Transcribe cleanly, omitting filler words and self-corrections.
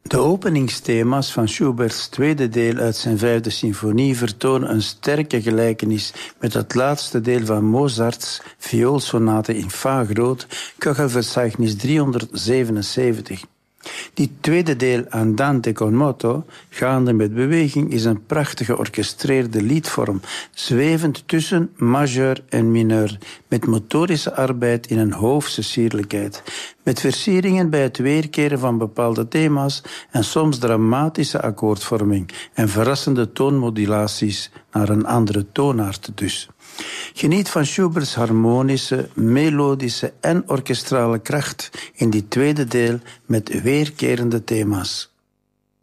De openingsthema's van Schuberts tweede deel uit zijn vijfde symfonie vertonen een sterke gelijkenis met het laatste deel van Mozarts vioolsonate in fa groot, Köchelverzeichnis 377. Die tweede deel Andante con moto, gaande met beweging, is een prachtige orchestreerde liedvorm, zwevend tussen majeur en mineur, met motorische arbeid in een hoofdse sierlijkheid, met versieringen bij het weerkeren van bepaalde thema's en soms dramatische akkoordvorming en verrassende toonmodulaties naar een andere toonaard dus. Geniet van Schuberts harmonische, melodische en orkestrale kracht in die tweede deel met weerkerende thema's.